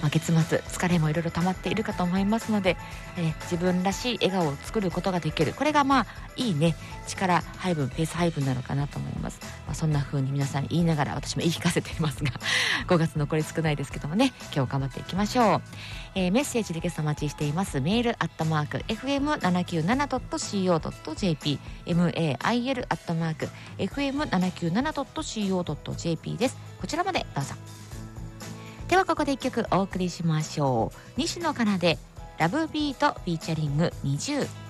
月末疲れもいろいろ溜まっているかと思いますので、自分らしい笑顔を作ることができる、これがいいね、力配分、ペース配分なのかなと思います。そんな風に皆さんに言いながら私も言い聞かせていますが5月残り少ないですけどもね、今日頑張っていきましょう。メッセージでゲストお待ちしています。メールfm797.co.jp mail fm797.co.jp です。こちらまでどうぞ。ではここで一曲お送りしましょう。西野カナでラブビートフィーチャリング20。